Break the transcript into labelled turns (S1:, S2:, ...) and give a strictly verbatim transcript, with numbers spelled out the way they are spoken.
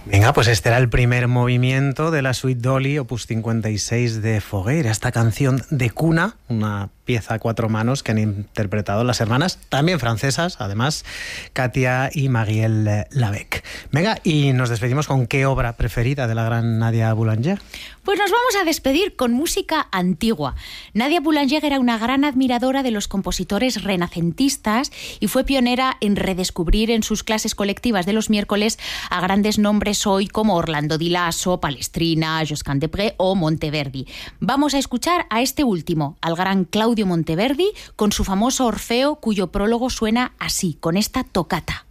S1: Venga, pues este era el primer movimiento de la suite Dolly, opus cincuenta y seis de Fogueira, esta canción de cuna, una pieza a cuatro manos que han interpretado las hermanas, también francesas, además, Katia y Marielle Lavec. Venga, y nos despedimos con qué obra preferida de la gran Nadia Boulanger.
S2: Pues nos vamos a despedir con música antigua. Nadia Boulanger era una gran admiradora de los compositores renacentistas y fue pionera en redescubrir en sus clases colectivas de los miércoles a grandes nombres hoy como Orlando Di Lasso, Palestrina, Josquin des Prez o Monteverdi. Vamos a escuchar a este último, al gran Claudio Monteverdi, con su famoso Orfeo, cuyo prólogo suena así, con esta tocata.